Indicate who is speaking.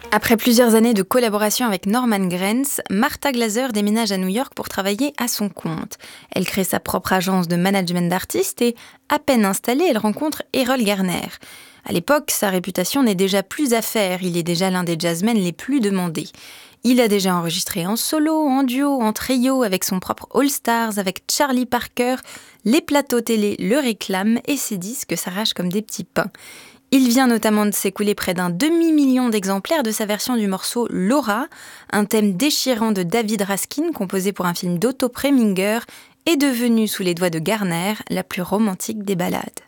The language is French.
Speaker 1: Après plusieurs années de collaboration avec Norman Granz, Martha Glaser déménage à New York pour travailler à son compte. Elle crée sa propre agence de management d'artistes et, à peine installée, elle rencontre Errol Garner. À l'époque, sa réputation n'est déjà plus à faire, il est déjà l'un des jazzmen les plus demandés. Il a déjà enregistré en solo, en duo, en trio, avec son propre All Stars, avec Charlie Parker. Les plateaux télé le réclament et ses disques s'arrachent comme des petits pains. Il vient notamment de s'écouler près d'un demi-million d'exemplaires de sa version du morceau Laura, un thème déchirant de David Raskin composé pour un film d'Otto Preminger, est devenu sous les doigts de Garner la plus romantique des ballades.